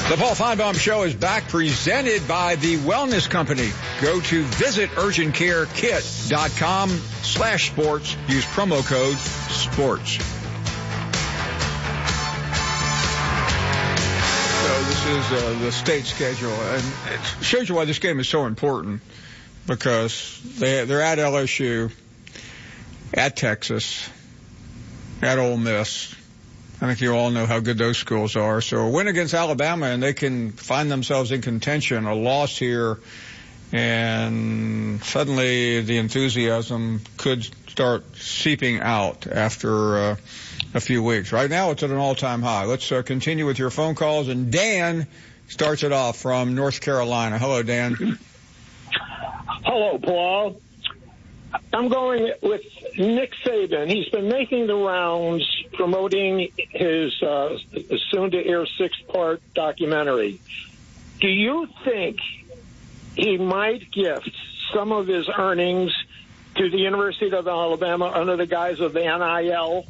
The Paul Feinbaum Show is back, presented by the Wellness Company. Go to visiturgentcarekit.com/sports. Use promo code SPORTS. So this is the state schedule, and it shows you why this game is so important, because they're at LSU, at Texas, at Ole Miss. I think you all know how good those schools are. So a win against Alabama, and they can find themselves in contention. A loss here, and suddenly the enthusiasm could start seeping out after a few weeks. Right now it's at an all-time high. Let's continue with your phone calls, and Dan starts it off from North Carolina. Hello, Dan. Hello, Paul. I'm going with Nick Saban. He's been making the rounds promoting his soon-to-air 6-part documentary. Do you think he might gift some of his earnings to the University of Alabama under the guise of the NIL?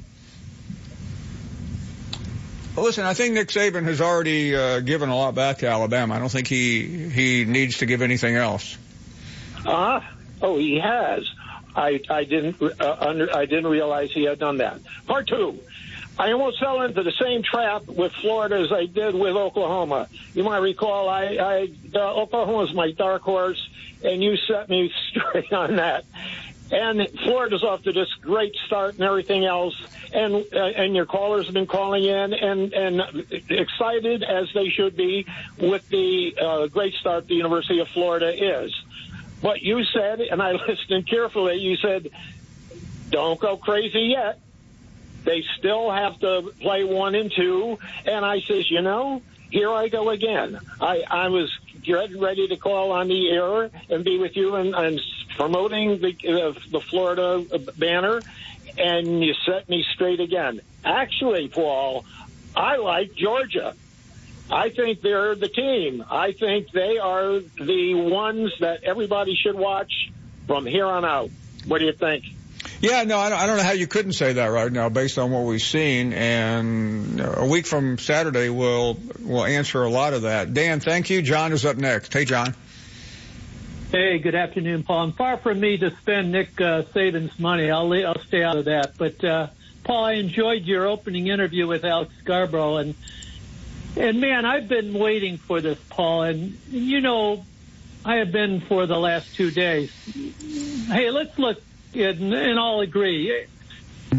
Well, listen, I think Nick Saban has already given a lot back to Alabama. I don't think he needs to give anything else. Oh, he has. I didn't realize he had done that. Part 2. I almost fell into the same trap with Florida as I did with Oklahoma. You might recall Oklahoma was my dark horse, and you set me straight on that. And Florida's off to this great start and everything else, and your callers have been calling in and excited as they should be with the great start the University of Florida is. But you said, and I listened carefully, you said, don't go crazy yet. They still have to play 1 and 2. And I says, here I go again. I was getting ready to call on the air and be with you and promoting the Florida banner, and you set me straight again. Actually, Paul, I like Georgia. I think they're the team. I think they are the ones that everybody should watch from here on out. What do you think? Yeah, no, I don't know how you couldn't say that right now based on what we've seen. And a week from Saturday, we'll answer a lot of that. Dan, thank you. John is up next. Hey, John. Hey, good afternoon, Paul. And far from me to spend Nick Saban's money. I'll stay out of that. But, Paul, I enjoyed your opening interview with Alex Scarborough. And man, I've been waiting for this, Paul. And, I have been for the last 2 days. Hey, let's look and all agree. I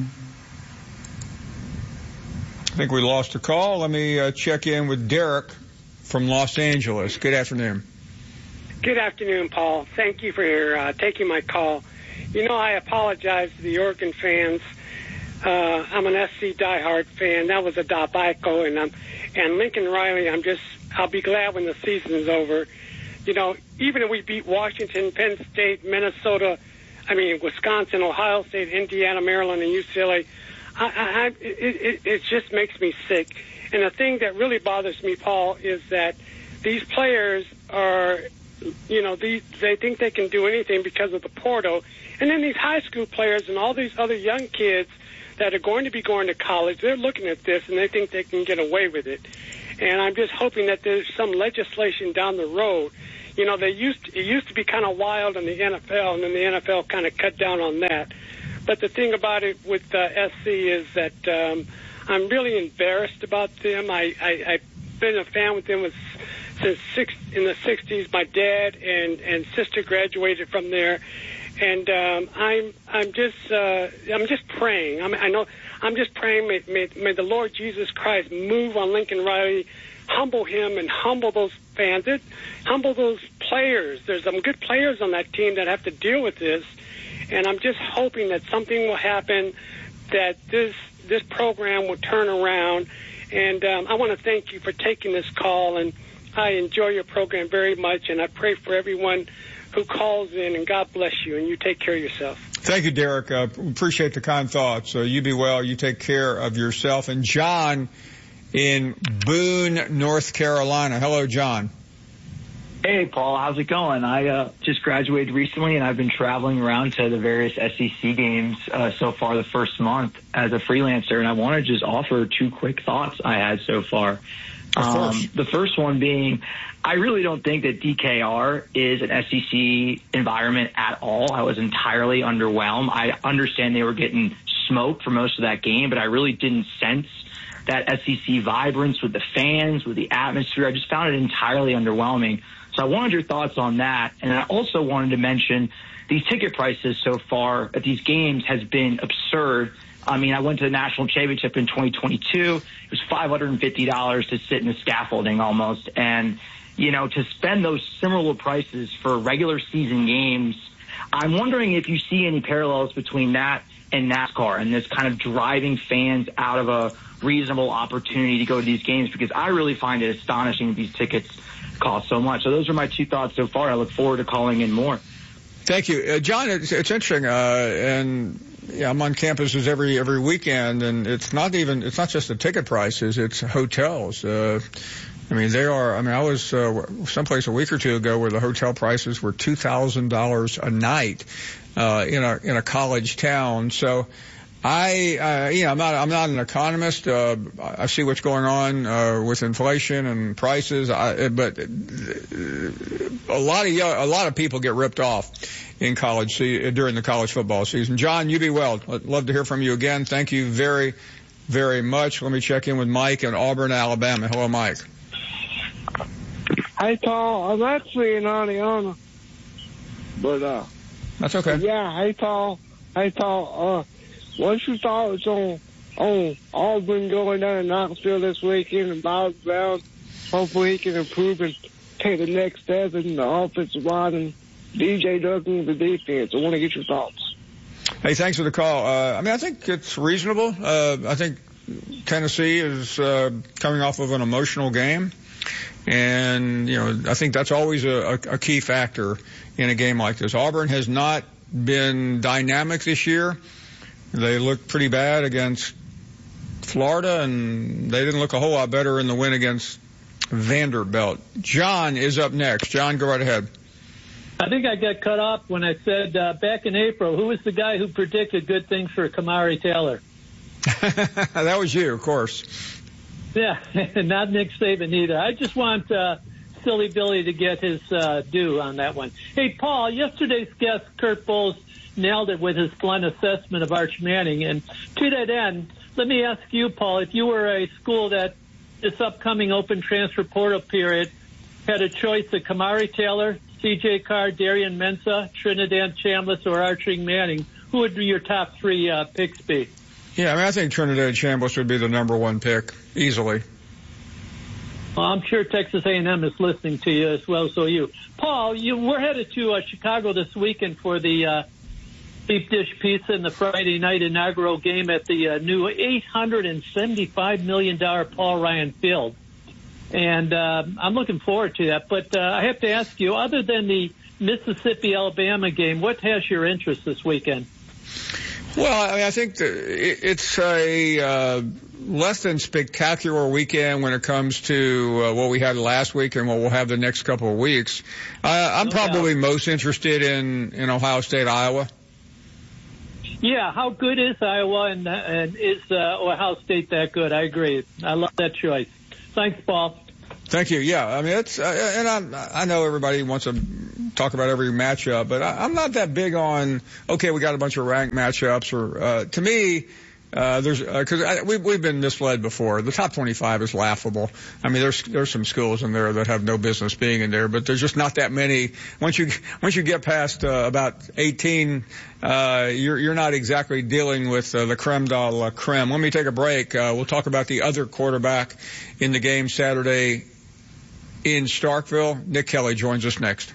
think we lost a call. Let me check in with Derek from Los Angeles. Good afternoon. Good afternoon, Paul. Thank you for taking my call. I apologize to the Oregon fans. I'm an SC diehard fan. That was a debacle, and Lincoln Riley. I'll be glad when the season's over. Even if we beat Washington, Penn State, Minnesota, Wisconsin, Ohio State, Indiana, Maryland, and UCLA, it just makes me sick. And the thing that really bothers me, Paul, is that these players are, they think they can do anything because of the portal. And then these high school players and all these other young kids that are going to be going to college, they're looking at this and they think they can get away with it. And I'm just hoping that there's some legislation down the road. It used to be kind of wild in the NFL, and then the NFL kind of cut down on that. But the thing about it with SC is that I'm really embarrassed about them. I've been a fan with them since in the 60s. My dad and sister graduated from there, and I'm just praying. I'm just praying. May the Lord Jesus Christ move on Lincoln Riley, humble him, and humble those fans, humble those players. There's some good players on that team that have to deal with this, and I'm just hoping that something will happen, that this program will turn around. And I want to thank you for taking this call, and I enjoy your program very much, and I pray for everyone who calls in, and God bless you, and you take care of yourself. Thank you, Derek. Appreciate the kind thoughts. You be well. You take care of yourself. And John in Boone, North Carolina. Hello, John. Hey, Paul. How's it going? I just graduated recently, and I've been traveling around to the various SEC games so far the first month as a freelancer, and I want to just offer 2 quick thoughts I had so far. The first one being, I really don't think that DKR is an SEC environment at all. I was entirely underwhelmed. I understand they were getting smoked for most of that game, but I really didn't sense that SEC vibrance with the fans, with the atmosphere. I just found it entirely underwhelming. So I wanted your thoughts on that. And I also wanted to mention these ticket prices so far at these games has been absurd. I mean, I went to the national championship in 2022. It was $550 to sit in the scaffolding almost. And, you know, to spend those similar prices for regular season games, I'm wondering if you see any parallels between that and NASCAR and this kind of driving fans out of a reasonable opportunity to go to these games, because I really find it astonishing that these tickets cost so much. So those are my two thoughts so far. I look forward to calling in more. Thank you. John, it's interesting, and yeah, I'm on campuses every weekend, and it's not just the ticket prices, it's hotels. I mean, I was someplace a week or two ago where the hotel prices were $2,000 a night in a college town. So I'm not an economist. I see what's going on with inflation and prices, but a lot of people get ripped off in college during the college football season. John, you be well. I'd love to hear from you again. Thank you very, very much. Let me check in with Mike in Auburn, Alabama. Hello, Mike. Hey, Paul. I'm actually in Adiana, but that's okay. Yeah. Hey, Paul. What's your thoughts on Auburn going down to Knoxville this weekend and Bob Brown? Hopefully he can improve and take the next step in the offensive line and DJ Duggan the defense. I want to get your thoughts. Hey, thanks for the call. I think it's reasonable. I think Tennessee is coming off of an emotional game. And, you know, I think that's always a key factor in a game like this. Auburn has not been dynamic this year. They looked pretty bad against Florida, and they didn't look a whole lot better in the win against Vanderbilt. John is up next. John, go right ahead. I think I got cut off when I said back in April, who was the guy who predicted good things for Kamari Taylor? That was you, of course. Yeah, not Nick Saban either. I just want Silly Billy to get his due on that one. Hey, Paul, yesterday's guest, Kurt Bowles, nailed it with his blunt assessment of Arch Manning. And to that end, let me ask you, Paul, if you were a school that this upcoming open transfer portal period had a choice of Kamari Taylor, C.J. Carr, Darian Mensah, Trinidad Chambliss, or Archie Manning, who would your top three picks be? Yeah, I think Trinidad Chambliss would be the number one pick, easily. Well, I'm sure Texas A&M is listening to you as well, so you. Paul, we're headed to Chicago this weekend for the deep dish pizza in the Friday night inaugural game at the new $875 million Paul Ryan Field. And I'm looking forward to that. But I have to ask you, other than the Mississippi-Alabama game, what has your interest this weekend? Well, I think it's a less than spectacular weekend when it comes to what we had last week and what we'll have the next couple of weeks. I'm probably most interested in Ohio State, Iowa. Yeah, how good is Iowa, and is Ohio State that good? I agree. I love that choice. Thanks, Paul. Thank you. Yeah, I mean, I know everybody wants to talk about every matchup, but I'm not that big on, okay, we got a bunch of ranked matchups, or to me, because we've been misled before. The top 25 is laughable. I mean, there's some schools in there that have no business being in there, but there's just not that many. Once you get past about 18, you're not exactly dealing with the creme de la creme. Let me take a break. We'll talk about the other quarterback in the game Saturday in Starkville. Nick Kelly joins us next.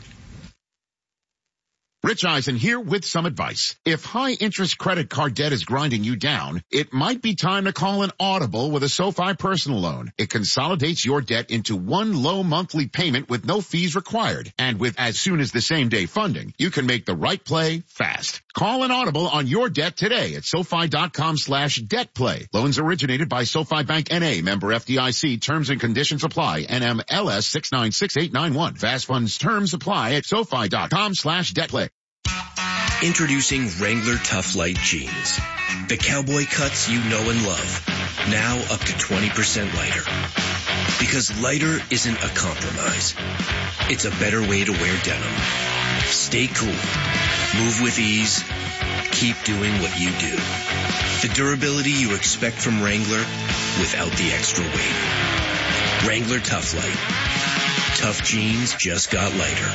Rich Eisen here with some advice. If high-interest credit card debt is grinding you down, it might be time to call an Audible with a SoFi personal loan. It consolidates your debt into one low monthly payment with no fees required. And with as soon as the same-day funding, you can make the right play fast. Call an Audible on your debt today at SoFi.com/debtplay. Loans originated by SoFi Bank N.A., member FDIC. Terms and conditions apply. NMLS 696891. Fast funds terms apply at SoFi.com/debtplay. Introducing Wrangler Tough Light Jeans. The cowboy cuts you know and love. Now up to 20% lighter. Because lighter isn't a compromise. It's a better way to wear denim. Stay cool. Move with ease. Keep doing what you do. The durability you expect from Wrangler without the extra weight. Wrangler Tough Light. Tough jeans just got lighter.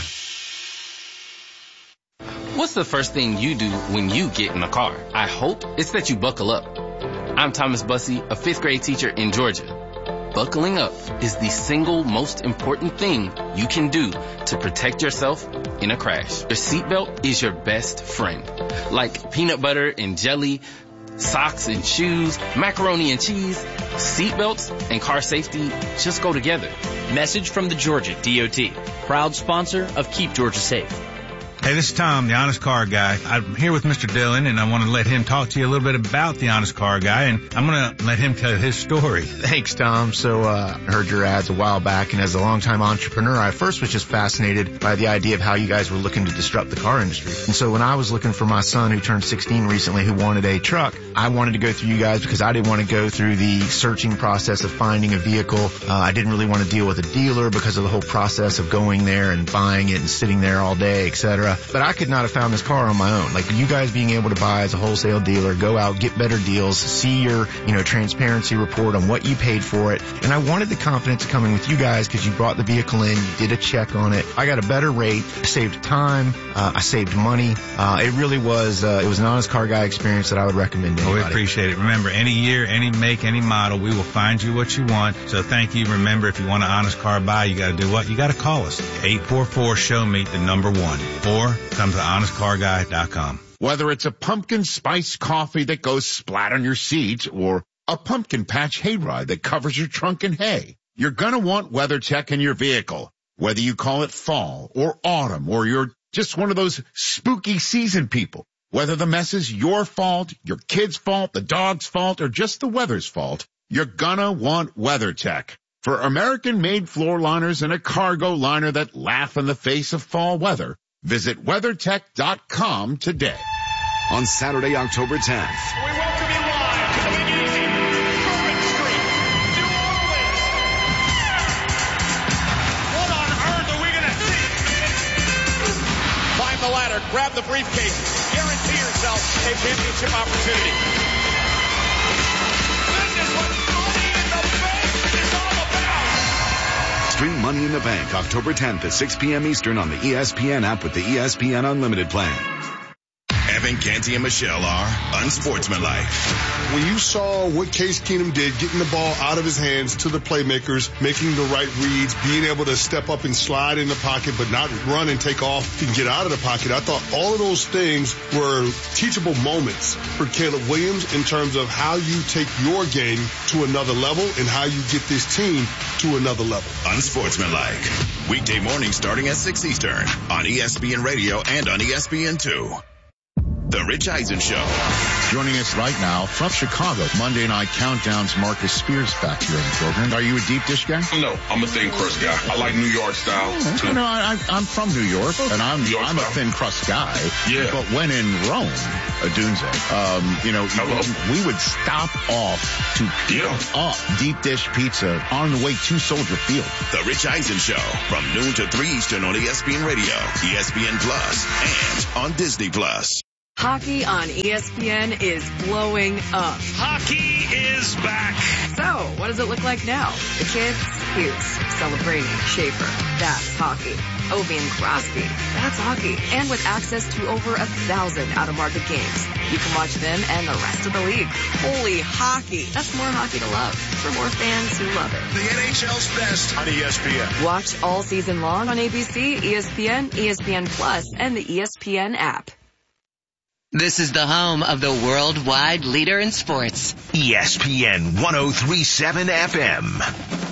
What's the first thing you do when you get in a car? I hope it's that you buckle up. I'm Thomas Bussey, a 5th grade teacher in Georgia. Buckling up is the single most important thing you can do to protect yourself in a crash. Your seatbelt is your best friend. Like peanut butter and jelly, socks and shoes, macaroni and cheese, seatbelts and car safety just go together. Message from the Georgia DOT, proud sponsor of Keep Georgia Safe. Hey, this is Tom, the Honest Car Guy. I'm here with Mr. Dillon, and I want to let him talk to you a little bit about the Honest Car Guy, and I'm going to let him tell his story. Thanks, Tom. So I heard your ads a while back, and as a longtime entrepreneur, I first was just fascinated by the idea of how you guys were looking to disrupt the car industry. And so when I was looking for my son, who turned 16 recently, who wanted a truck, I wanted to go through you guys because I didn't want to go through the searching process of finding a vehicle. I didn't really want to deal with a dealer because of the whole process of going there and buying it and sitting there all day, etc. But I could not have found this car on my own. Like you guys being able to buy as a wholesale dealer, go out, get better deals, see your, transparency report on what you paid for it. And I wanted the confidence of coming with you guys because you brought the vehicle in, you did a check on it. I got a better rate, I saved time, I saved money. It really was, it was an Honest Car Guy experience that I would recommend to anybody. We appreciate it. Remember, any year, any make, any model, we will find you what you want. So thank you. Remember, if you want an Honest Car Buy, you got to do what? You got to call us. 844-SHOW-ME, the number 1. Or come to honestcarguy.com. Whether it's a pumpkin spice coffee that goes splat on your seat or a pumpkin patch hayride that covers your trunk in hay, you're gonna want WeatherTech in your vehicle. Whether you call it fall or autumn or you're just one of those spooky season people, whether the mess is your fault, your kid's fault, the dog's fault, or just the weather's fault, you're gonna want WeatherTech. For American-made floor liners and a cargo liner that laugh in the face of fall weather, visit WeatherTech.com today. On Saturday, October 10th. We welcome you live to the Big Easy, Bourbon Street, New Orleans. What on earth are we going to see? Climb the ladder, grab the briefcase, guarantee yourself a championship opportunity. This is what Money in the Bank is all about. Stream Money in the Bank October 10th at 6 p.m. Eastern on the ESPN app with the ESPN Unlimited plan. Evan Canty and Michelle are unsportsmanlike. When you saw what Case Keenum did, getting the ball out of his hands to the playmakers, making the right reads, being able to step up and slide in the pocket, but not run and take off and get out of the pocket, I thought all of those things were teachable moments for Caleb Williams in terms of how you take your game to another level and how you get this team to another level. Unsportsmanlike. Weekday mornings starting at 6 Eastern on ESPN Radio and on ESPN2. The Rich Eisen Show. Joining us right now from Chicago, Monday Night Countdown's Marcus Spears back here in the program. Are you a deep dish guy? No, I'm a thin crust guy. I like New York style. Oh, no, I'm from New York, and I'm a thin crust guy. Yeah. But when in Rome, Dunze, we would stop off to pick up deep dish pizza on the way to Soldier Field. The Rich Eisen Show from noon to 3 Eastern on ESPN Radio, ESPN Plus, and on Disney Plus. Hockey on ESPN is blowing up. Hockey is back. So, what does it look like now? The kids, Hughes, Celebrini, Schaefer. That's hockey. Ovi and Crosby. That's hockey. And with access to over 1,000 out-of-market games, you can watch them and the rest of the league. Holy hockey. That's more hockey to love for more fans who love it. The NHL's best on ESPN. Watch all season long on ABC, ESPN, ESPN Plus, and the ESPN app. This is the home of the worldwide leader in sports. ESPN 103.7 FM.